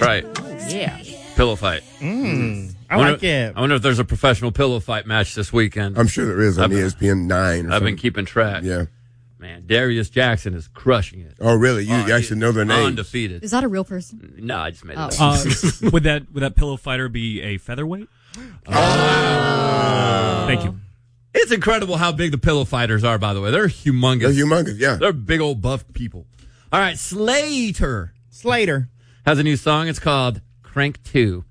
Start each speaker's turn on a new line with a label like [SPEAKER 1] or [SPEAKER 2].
[SPEAKER 1] right.
[SPEAKER 2] Yeah.
[SPEAKER 1] Pillow fight.
[SPEAKER 2] I like it.
[SPEAKER 1] I wonder if there's a professional pillow fight match this weekend.
[SPEAKER 3] I'm sure there is on ESPN 9.
[SPEAKER 1] I've been keeping track.
[SPEAKER 3] Yeah.
[SPEAKER 1] Man, Darius Jackson is crushing it.
[SPEAKER 3] Oh, really? You actually know their names?
[SPEAKER 1] Undefeated.
[SPEAKER 4] Is that a real person?
[SPEAKER 1] No, I just made it up.
[SPEAKER 5] Would that pillow fighter be a featherweight? Thank you.
[SPEAKER 1] It's incredible how big the pillow fighters are, by the way. They're humongous.
[SPEAKER 3] They're humongous, yeah.
[SPEAKER 1] They're big old buff people. All right, Slater
[SPEAKER 2] Slater
[SPEAKER 1] has a new song. It's called Crank 2.